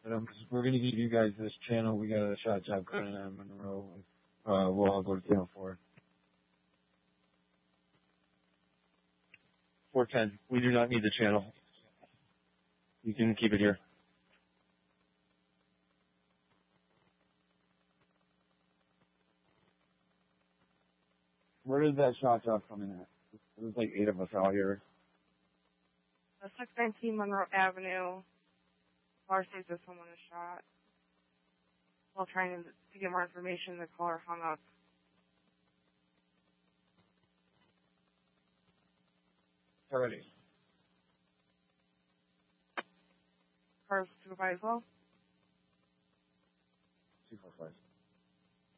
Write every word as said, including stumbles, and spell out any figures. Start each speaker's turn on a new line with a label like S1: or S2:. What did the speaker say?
S1: But um, we're going to give you guys this channel. We got a shot job coming on Monroe. Uh, we'll all go to channel four. four ten. We do not need the channel. You can keep it here. Where did that shot job come in at? There's like eight of us out here.
S2: six nineteen Monroe Avenue. Caller says that someone is shot. While trying to, to get more information, the caller hung up.
S1: Already.
S2: Cars to go by as well?
S1: two four five.